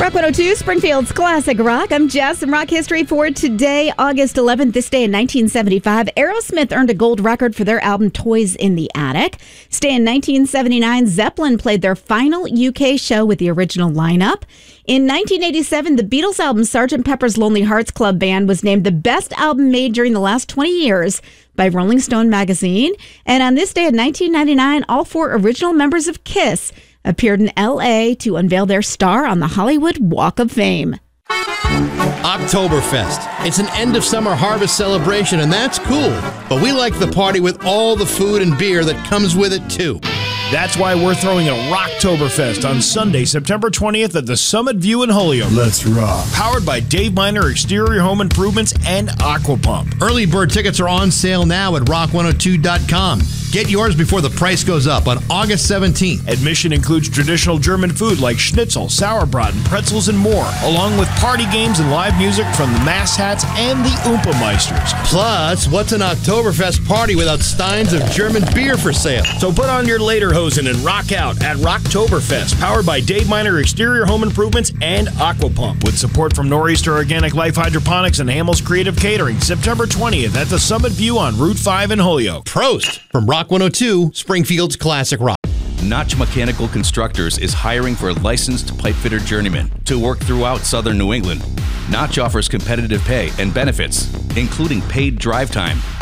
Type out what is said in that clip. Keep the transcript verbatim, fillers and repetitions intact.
Rock one oh two, Springfield's Classic Rock. I'm Jess, and rock history for today, August eleventh. This day in nineteen seventy-five, Aerosmith earned a gold record for their album Toys in the Attic. Stay in nineteen seventy-nine, Zeppelin played their final U K show with the original lineup. In nineteen eighty-seven, the Beatles album Sergeant Pepper's Lonely Hearts Club Band was named the best album made during the last twenty years by Rolling Stone magazine. And on this day in nineteen ninety-nine, all four original members of KISS appeared in L A to unveil their star on the Hollywood Walk of Fame. Oktoberfest. It's an end-of-summer harvest celebration, and that's cool. But we like the party with all the food and beer that comes with it, too. That's why we're throwing a Rocktoberfest on Sunday, September twentieth at the Summit View in Holyoke. Let's rock. Powered by Dave Miner Exterior Home Improvements and Aquapump. Early bird tickets are on sale now at rock one oh two dot com. Get yours before the price goes up on August seventeenth. Admission includes traditional German food like schnitzel, sauerbraten, pretzels, and more, along with party games and live music from the Mass Hats and the Oompa Meisters. Plus, what's an Oktoberfest party without steins of German beer for sale? So put on your lederhosen and rock out at Rocktoberfest, powered by Dave Miner Exterior Home Improvements and Aquapump, with support from Nor'easter Organic Life Hydroponics and Hamels Creative Catering, September twentieth at the Summit View on Route five in Holyoke. Prost from Rock one oh two, Springfield's Classic Rock. Notch Mechanical Constructors is hiring for a licensed pipe fitter journeyman to work throughout southern New England. Notch offers competitive pay and benefits, including paid drive time,